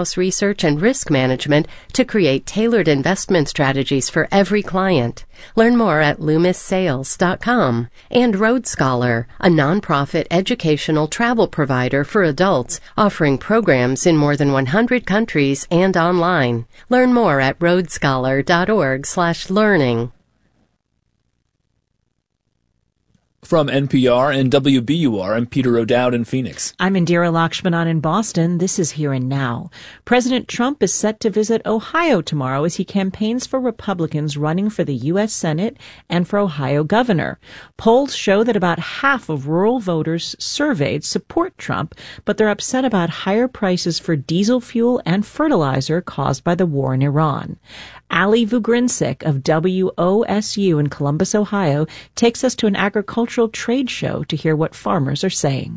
in-house research and risk management to create tailored investment strategies for every client. Learn more at LoomisSales.com. And Road Scholar, a nonprofit educational travel provider for adults offering programs in more than 100 countries and online. Learn more at roadscholar.org/learning. From NPR and WBUR, I'm Peter O'Dowd in Phoenix. I'm Indira Lakshmanan in Boston. This is Here and Now. President Trump is set to visit Ohio tomorrow as he campaigns for Republicans running for the U.S. Senate and for Ohio governor. Polls show that about half of rural voters surveyed support Trump, but they're upset about higher prices for diesel fuel and fertilizer caused by the war in Iran. Ali Vugrinsic of WOSU in Columbus, Ohio, takes us to an agricultural trade show to hear what farmers are saying.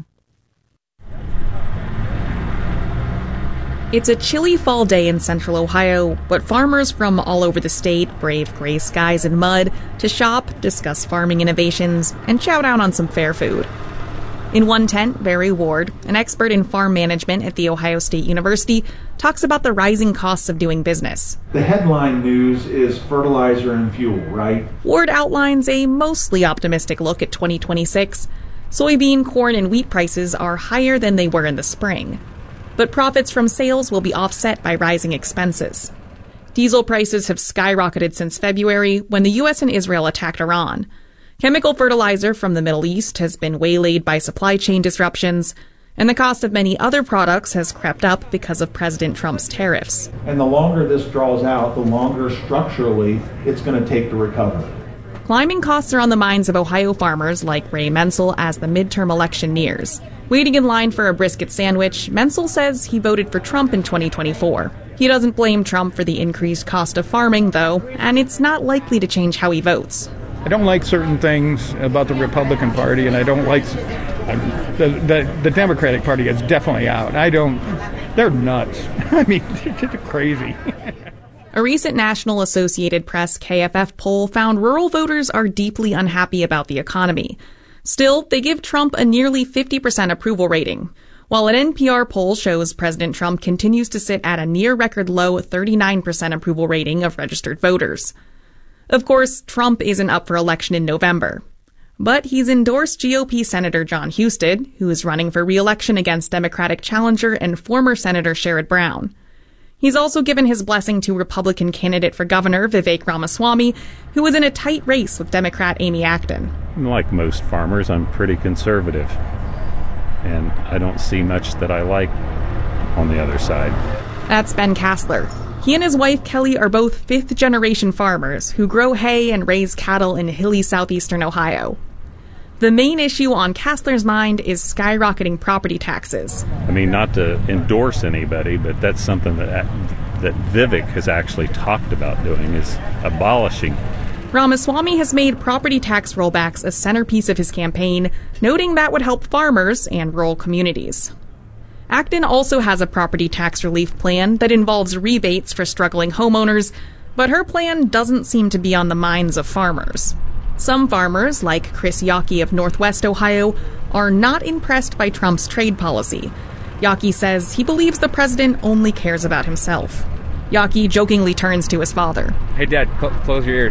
It's a chilly fall day in central Ohio, but farmers from all over the state brave gray skies and mud to shop, discuss farming innovations, and chow down on some fair food. In one tent, Barry Ward, an expert in farm management at The Ohio State University, talks about the rising costs of doing business. The headline news is fertilizer and fuel, right? Ward outlines a mostly optimistic look at 2026. Soybean, corn, and wheat prices are higher than they were in the spring. But profits from sales will be offset by rising expenses. Diesel prices have skyrocketed since February when the U.S. and Israel attacked Iran. Chemical fertilizer from the Middle East has been waylaid by supply chain disruptions, and the cost of many other products has crept up because of President Trump's tariffs. And the longer this draws out, the longer structurally it's going to take to recover. Climbing costs are on the minds of Ohio farmers like Ray Menzel as the midterm election nears. Waiting in line for a brisket sandwich, Menzel says he voted for Trump in 2024. He doesn't blame Trump for the increased cost of farming, though, and it's not likely to change how he votes. I don't like certain things about the Republican Party, and I don't like the Democratic Party is definitely out. They're nuts. I mean, they're crazy. A recent National Associated Press KFF poll found rural voters are deeply unhappy about the economy. Still, they give Trump a nearly 50% approval rating, while an NPR poll shows President Trump continues to sit at a near-record low 39% approval rating of registered voters. Of course, Trump isn't up for election in November. But he's endorsed GOP Senator Jon Husted, who is running for re-election against Democratic challenger and former Senator Sherrod Brown. He's also given his blessing to Republican candidate for governor Vivek Ramaswamy, who was in a tight race with Democrat Amy Acton. Like most farmers, I'm pretty conservative, and I don't see much that I like on the other side. That's Ben Kassler. He and his wife Kelly are both fifth-generation farmers who grow hay and raise cattle in hilly southeastern Ohio. The main issue on Kassler's mind is skyrocketing property taxes. I mean, not to endorse anybody, but that's something that Vivek has actually talked about doing, is abolishing. Ramaswamy has made property tax rollbacks a centerpiece of his campaign, noting that would help farmers and rural communities. Acton also has a property tax relief plan that involves rebates for struggling homeowners, but her plan doesn't seem to be on the minds of farmers. Some farmers, like Chris Yockey of Northwest Ohio, are not impressed by Trump's trade policy. Yockey says he believes the president only cares about himself. Yockey jokingly turns to his father. Hey, Dad, close your ears.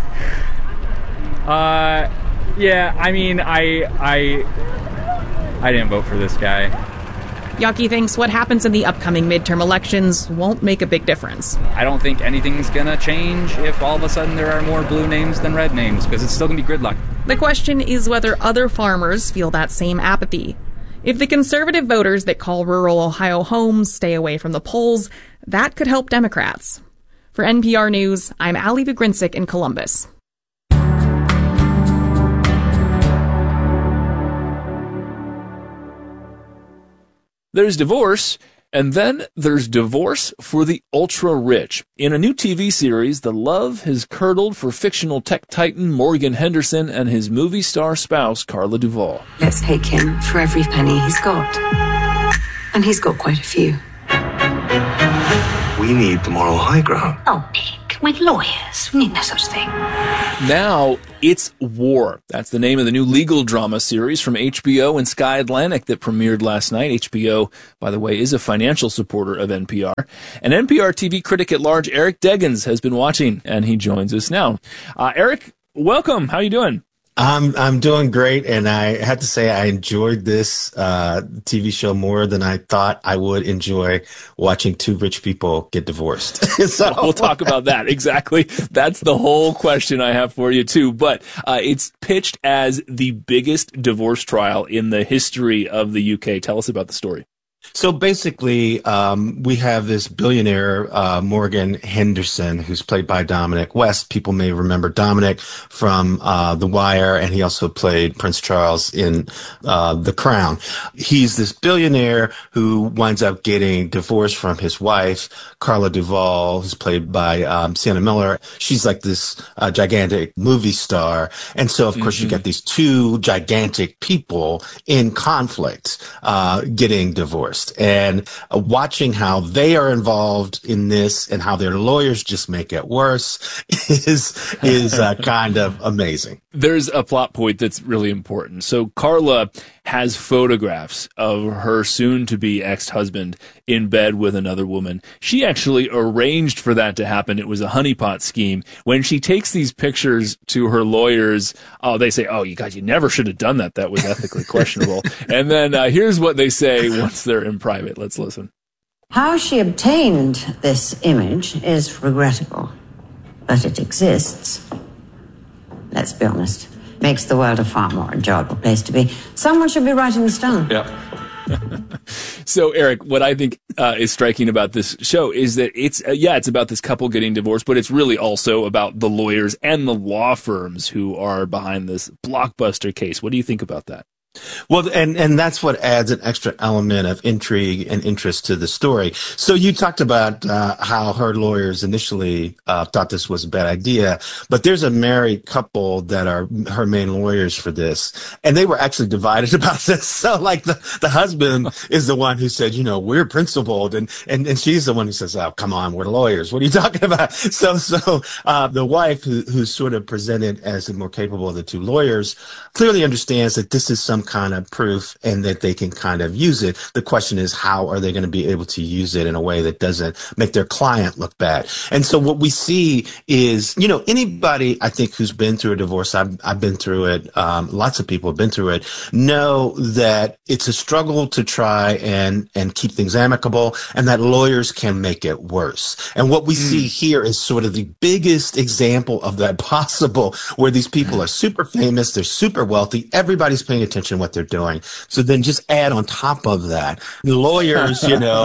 Yeah, I mean, I didn't vote for this guy. Yockey thinks what happens in the upcoming midterm elections won't make a big difference. I don't think anything's gonna change if all of a sudden there are more blue names than red names, because it's still gonna be gridlock. The question is whether other farmers feel that same apathy. If the conservative voters that call rural Ohio home stay away from the polls, that could help Democrats. For NPR News, I'm Ali Vugrinsic in Columbus. There's divorce, and then there's divorce for the ultra-rich. In a new TV series, the love has curdled for fictional tech titan Morgan Henderson and his movie star spouse, Carla Duvall. Let's take him for every penny he's got. And he's got quite a few. We need the moral high ground. Oh, Nick, working with lawyers. We need no such thing. Now, It's War. That's the name of the new legal drama series from HBO and Sky Atlantic that premiered last night. HBO, by the way, is a financial supporter of NPR. And NPR TV critic at large, Eric Deggans, has been watching, and he joins us now. Eric, welcome. How are you doing? I'm doing great, and I have to say I enjoyed this TV show more than I thought I would enjoy watching two rich people get divorced. So we'll talk about that. Exactly. That's the whole question I have for you, too. But it's pitched as the biggest divorce trial in the history of the UK. Tell us about the story. So basically, we have this billionaire, Morgan Henderson, who's played by Dominic West. People may remember Dominic from The Wire, and he also played Prince Charles in The Crown. He's this billionaire who winds up getting divorced from his wife, Carla Duvall, who's played by Sienna Miller. She's like this gigantic movie star. And so, of course, you get these two gigantic people in conflict getting divorced. And watching how they are involved in this and how their lawyers just make it worse is kind of amazing. There's a plot point that's really important. So Carla has photographs of her soon-to-be ex-husband in bed with another woman. She actually arranged for that to happen. It was a honeypot scheme. When she takes these pictures to her lawyers, they say, you guys, you never should have done that. That was ethically questionable. And then here's what they say once they're in private. Let's listen. How she obtained this image is regrettable, but it exists. Let's be honest. Makes the world a far more enjoyable place to be. Someone should be writing the stone. Yeah. So, Eric, what I think is striking about this show is that it's about this couple getting divorced, but it's really also about the lawyers and the law firms who are behind this blockbuster case. What do you think about that? Well, and that's what adds an extra element of intrigue and interest to the story. So you talked about how her lawyers initially thought this was a bad idea, but there's a married couple that are her main lawyers for this, and they were actually divided about this. So like the husband is the one who said, we're principled, and she's the one who says, oh, come on, we're lawyers. What are you talking about? So the wife, who's sort of presented as the more capable of the two lawyers, clearly understands that this is some kind of proof and that they can kind of use it. The question is, how are they going to be able to use it in a way that doesn't make their client look bad? And so what we see is, anybody I think who's been through a divorce, I've been through it, lots of people have been through it, know that it's a struggle to try and keep things amicable, and that lawyers can make it worse. And what we see here is sort of the biggest example of that possible, where these people are super famous, they're super wealthy, everybody's paying attention what they're doing. So then just add on top of that lawyers,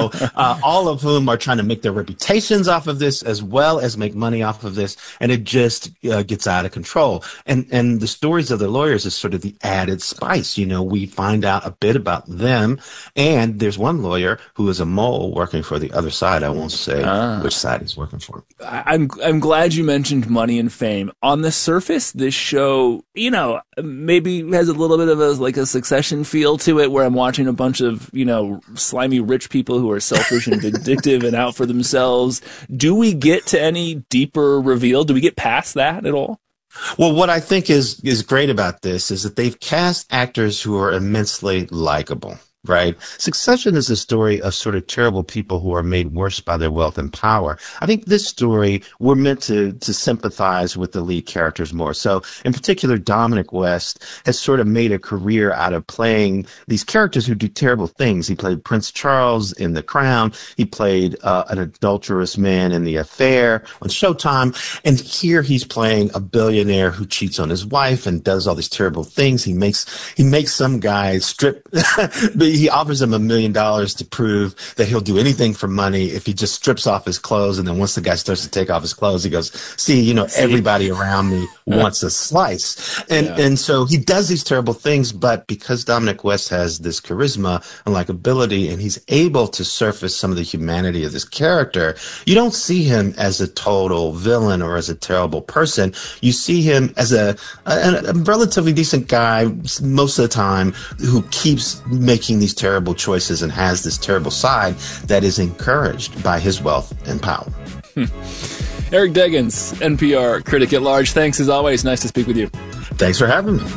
all of whom are trying to make their reputations off of this as well as make money off of this. And it just gets out of control. And the stories of the lawyers is sort of the added spice. We find out a bit about them. And there's one lawyer who is a mole working for the other side. I won't say which side he's working for. I'm glad you mentioned money and fame. On the surface, this show, maybe has a little bit of a Succession feel to it, where I'm watching a bunch of, slimy rich people who are selfish and vindictive and out for themselves. Do we get to any deeper reveal? Do we get past that at all? Well, what I think is great about this is that they've cast actors who are immensely likable. Right. Succession is a story of sort of terrible people who are made worse by their wealth and power. I think this story, we're meant to sympathize with the lead characters more. So in particular, Dominic West has sort of made a career out of playing these characters who do terrible things. He played Prince Charles in The Crown. He played an adulterous man in The Affair on Showtime. And here he's playing a billionaire who cheats on his wife and does all these terrible things. He makes some guy strip he offers him $1 million to prove that he'll do anything for money if he just strips off his clothes. And then once the guy starts to take off his clothes, he goes, see, everybody around me wants a slice. And so he does these terrible things, but because Dominic West has this charisma and likability, and he's able to surface some of the humanity of this character, you don't see him as a total villain or as a terrible person. You see him as a relatively decent guy most of the time, who keeps making these terrible choices and has this terrible side that is encouraged by his wealth and power. Eric Deggans, NPR critic at large. Thanks as always. Nice to speak with you. Thanks for having me.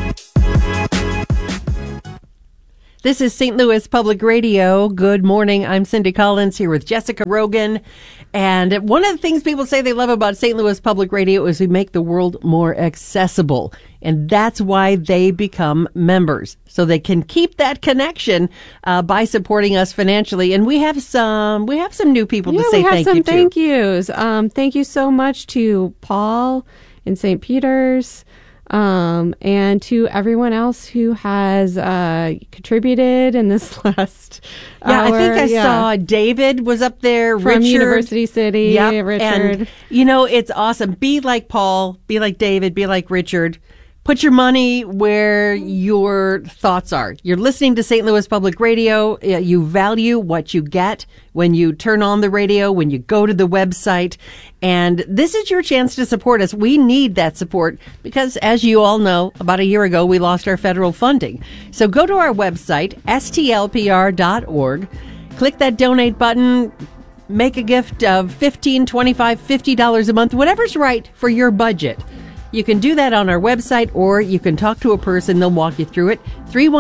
This is St. Louis Public Radio. Good morning. I'm Cindy Collins here with Jessica Rogan. And one of the things people say they love about St. Louis Public Radio is we make the world more accessible. And that's why they become members. So they can keep that connection by supporting us financially. And we have some new people to say thank you to. we have some thank yous. Thank you so much to Paul in St. Peter's. And to everyone else who has contributed in this last hour. I think I saw David was up there. From Richard. University City, Richard. And, it's awesome. Be like Paul, be like David, be like Richard. Put your money where your thoughts are. You're listening to St. Louis Public Radio. You value what you get when you turn on the radio, when you go to the website. And this is your chance to support us. We need that support because, as you all know, about a year ago, we lost our federal funding. So go to our website, stlpr.org. Click that donate button. Make a gift of $15, $25, $50 a month, whatever's right for your budget. You can do that on our website, or you can talk to a person. They'll walk you through it.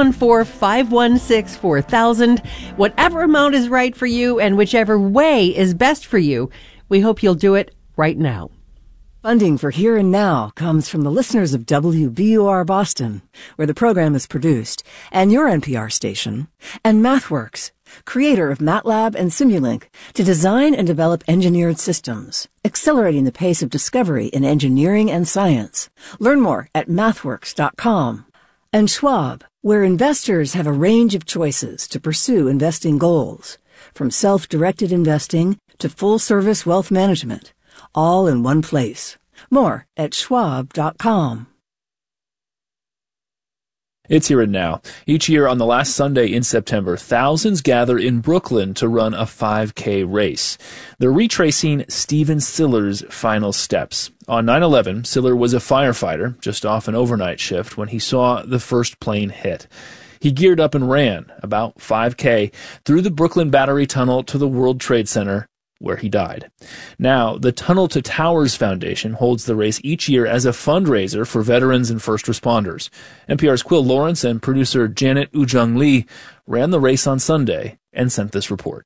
314-516-4000. Whatever amount is right for you and whichever way is best for you, we hope you'll do it right now. Funding for Here and Now comes from the listeners of WBUR Boston, where the program is produced, and your NPR station, and MathWorks, creator of MATLAB and Simulink, to design and develop engineered systems, accelerating the pace of discovery in engineering and science. Learn more at mathworks.com. And Schwab, where investors have a range of choices to pursue investing goals, from self-directed investing to full-service wealth management, all in one place. More at schwab.com. It's Here and Now. Each year on the last Sunday in September, thousands gather in Brooklyn to run a 5K race. They're retracing Stephen Siller's final steps. On 9/11, Siller was a firefighter just off an overnight shift when he saw the first plane hit. He geared up and ran about 5K through the Brooklyn Battery Tunnel to the World Trade Center, where he died. Now, the Tunnel to Towers Foundation holds the race each year as a fundraiser for veterans and first responders. NPR's Quill Lawrence and producer Janet Ujung Lee ran the race on Sunday and sent this report.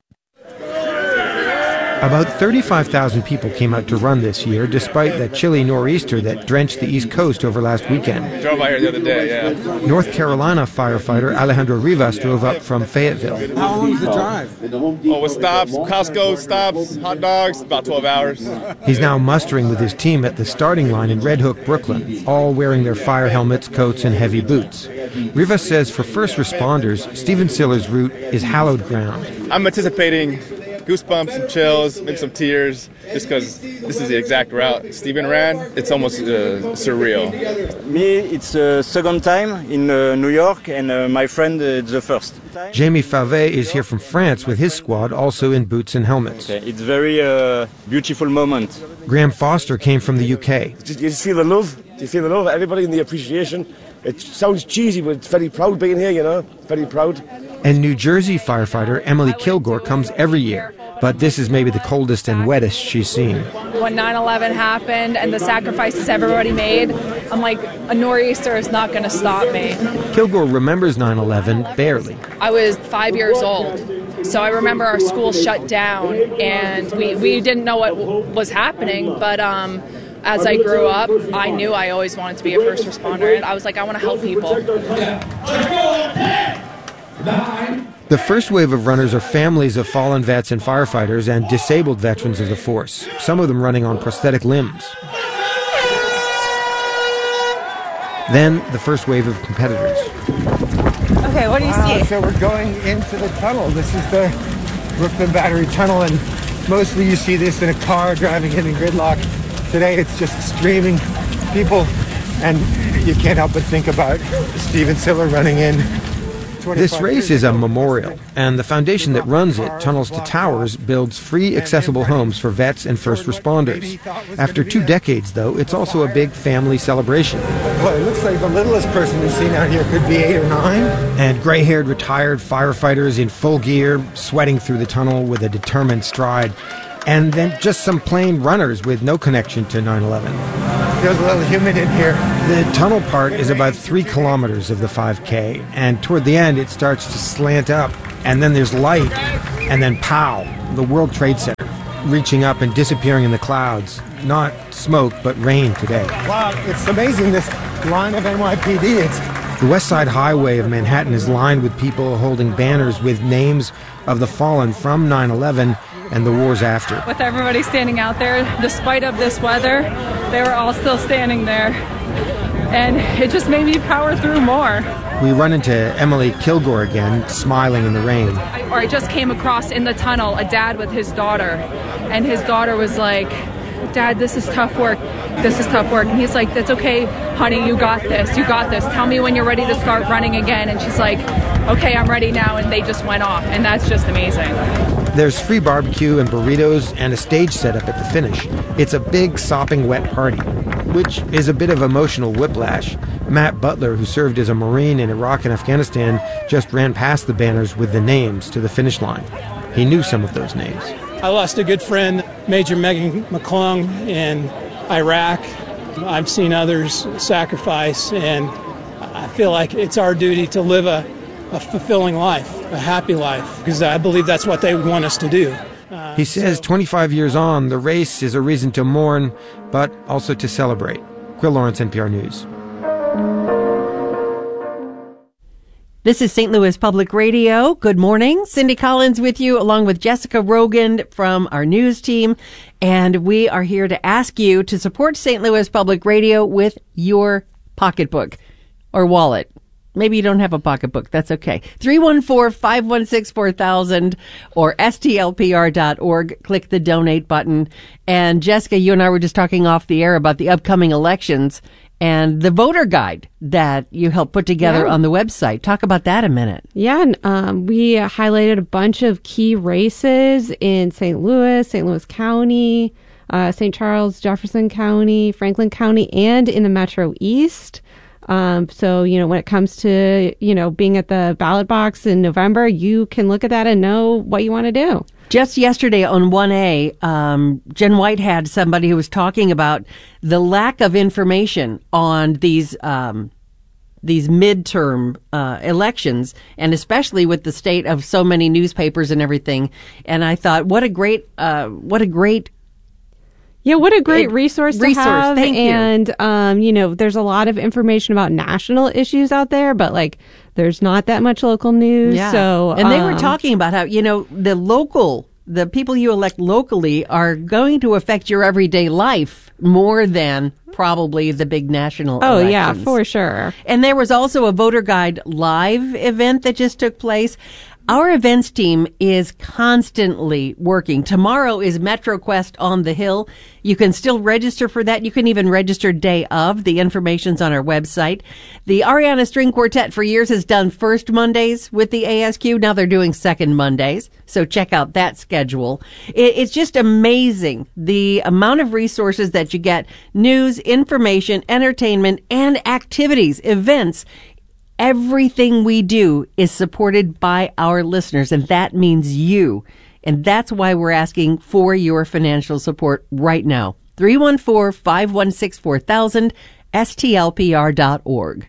About 35,000 people came out to run this year, despite the chilly nor'easter that drenched the East Coast over last weekend. Drove by here the other day, yeah. North Carolina firefighter Alejandro Rivas drove up from Fayetteville. How long is the drive? Oh, with stops, Costco stops, hot dogs, about 12 hours. He's now mustering with his team at the starting line in Red Hook, Brooklyn, all wearing their fire helmets, coats, and heavy boots. Rivas says for first responders, Stephen Siller's route is hallowed ground. I'm anticipating goosebumps, some chills, maybe some tears, just because this is the exact route Stephen ran. It's almost surreal. Me, it's the second time in New York, and my friend, it's the first. Jamie Favet is here from France with his squad, also in boots and helmets. Okay. It's very beautiful moment. Graham Foster came from the UK. You just feel the love. You feel the love. Everybody in the appreciation. It sounds cheesy, but it's very proud being here, Very proud. And New Jersey firefighter Emily Kilgore comes every year, but this is maybe the coldest and wettest she's seen. When 9/11 happened and the sacrifices everybody made, I'm like, a nor'easter is not going to stop me. Kilgore remembers 9/11 barely. I was 5 years old, so I remember our school shut down, and we didn't know what was happening, but as I grew up, I knew I always wanted to be a first responder, and I was like, I want to help people. The first wave of runners are families of fallen vets and firefighters and disabled veterans of the force, some of them running on prosthetic limbs. Then the first wave of competitors. Okay, what do you see? So we're going into the tunnel. This is the Brooklyn Battery Tunnel, and mostly you see this in a car driving in gridlock. Today it's just streaming people, and you can't help but think about Stephen Siller running in. This race is a memorial, and the foundation that runs it, Tunnels to Towers, builds free, accessible homes for vets and first responders. After 2 decades, though, it's also a big family celebration. Well, it looks like the littlest person we've seen out here could be 8 or 9. And gray-haired retired firefighters in full gear, sweating through the tunnel with a determined stride. and then just some plain runners with no connection to 9/11. Feels a little humid in here. The tunnel part is about 3 kilometers of the 5K, and toward the end it starts to slant up, and then there's light, and then pow, the World Trade Center, reaching up and disappearing in the clouds. Not smoke, but rain today. Wow, it's amazing, this line of NYPD. The West Side Highway of Manhattan is lined with people holding banners with names of the fallen from 9/11 and the wars after. With everybody standing out there, despite of this weather, they were all still standing there. And it just made me power through more. We run into Emily Kilgore again, smiling in the rain. I just came across in the tunnel a dad with his daughter, and his daughter was like, "Dad, this is tough work. This is tough work." And he's like, "That's okay, honey, you got this. You got this. Tell me when you're ready to start running again." And she's like, "Okay, I'm ready now." And they just went off, and that's just amazing. There's free barbecue and burritos and a stage setup at the finish. It's a big, sopping wet party, which is a bit of emotional whiplash. Matt Butler, who served as a Marine in Iraq and Afghanistan, just ran past the banners with the names to the finish line. He knew some of those names. I lost a good friend, Major Megan McClung, in Iraq. I've seen others sacrifice, and I feel like it's our duty to live a fulfilling life, a happy life, because I believe that's what they would want us to do. He says 25 years on, the race is a reason to mourn, but also to celebrate. Quill Lawrence, NPR News. This is St. Louis Public Radio. Good morning. Cindy Collins with you, along with Jessica Rogan from our news team. And we are here to ask you to support St. Louis Public Radio with your pocketbook or wallet. Maybe you don't have a pocketbook. That's okay. 314-516-4000 or stlpr.org. Click the donate button. And Jessica, you and I were just talking off the air about the upcoming elections and the voter guide that you helped put together on the website. Talk about that a minute. Yeah, and we highlighted a bunch of key races in St. Louis County, St. Charles, Jefferson County, Franklin County, and in the Metro East. So, when it comes to, being at the ballot box in November, you can look at that and know what you want to do. Just yesterday on 1A, Jen White had somebody who was talking about the lack of information on these midterm elections, and especially with the state of so many newspapers and everything. And I thought, what a great resource to have. Thank you. And, there's a lot of information about national issues out there, but there's not that much local news. Yeah. So, and they were talking about how, the people you elect locally are going to affect your everyday life more than probably the big national elections. Yeah, for sure. And there was also a Voter Guide Live event that just took place. Our events team is constantly working. Tomorrow is MetroQuest on the Hill. You can still register for that. You can even register day of. The information's on our website. The Ariana String Quartet for years has done first Mondays with the ASQ. Now they're doing second Mondays. So check out that schedule. It's just amazing the amount of resources that you get. News, information, entertainment, and activities, events. Everything we do is supported by our listeners, and that means you. And that's why we're asking for your financial support right now. 314-516-4000, stlpr.org.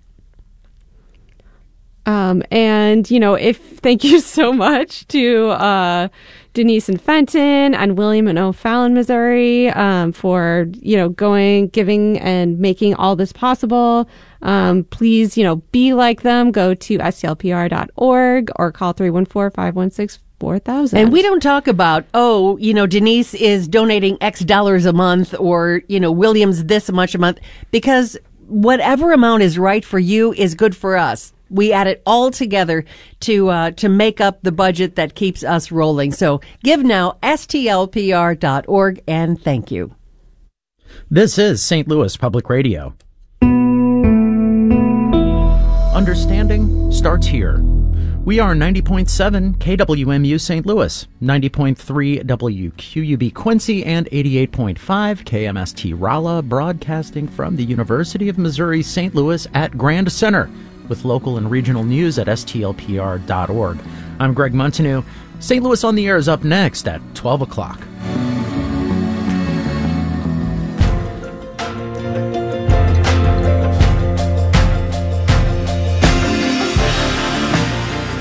Thank you so much to Denise and Fenton and William and O'Fallon, Missouri, for, giving and making all this possible. Please, be like them. Go to stlpr.org or call 314-516-4000. And we don't talk about, Denise is donating X dollars a month or, William's this much a month, because whatever amount is right for you is good for us. We add it all together to make up the budget that keeps us rolling. So give now, stlpr.org, and thank you. This is St. Louis Public Radio. Understanding starts here. We are 90.7 KWMU St. Louis, 90.3 WQUB Quincy, and 88.5 KMST Rolla, broadcasting from the University of Missouri St. Louis at Grand Center, with local and regional news at stlpr.org. I'm Greg Montanew. St. Louis on the Air is up next at 12 o'clock.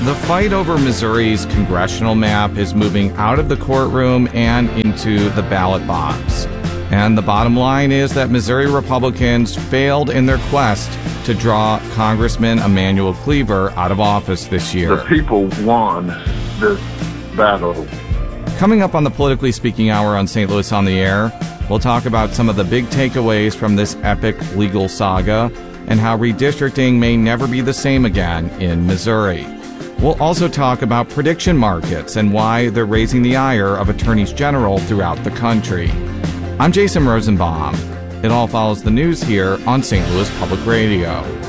The fight over Missouri's congressional map is moving out of the courtroom and into the ballot box. And the bottom line is that Missouri Republicans failed in their quest to draw Congressman Emanuel Cleaver out of office this year. The people won this battle. Coming up on the Politically Speaking Hour on St. Louis on the Air, we'll talk about some of the big takeaways from this epic legal saga and how redistricting may never be the same again in Missouri. We'll also talk about prediction markets and why they're raising the ire of attorneys general throughout the country. I'm Jason Rosenbaum. It all follows the news here on St. Louis Public Radio.